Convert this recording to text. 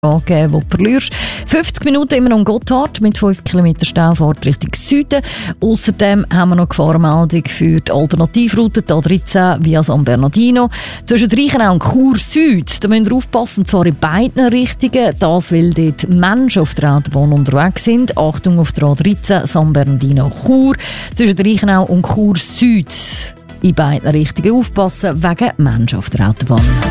angeben, wo du verlierst. 50 Minuten immer noch in Gotthard mit 5 km Staufahrt Richtung Süden. Außerdem haben wir noch Gefahrenmeldung für die Alternativroute, die A13 via San Bernardino. Zwischen Reichenau und Chur Süd, da müsst ihr aufpassen, und zwar in beiden Richtungen. Das, weil dort Menschen auf der Autobahn unterwegs sind. Achtung auf der A13 San Bernardino Chur. Zwischen Reichenau und Chur Süd in beiden Richtungen aufpassen, wegen Menschen auf der Autobahn.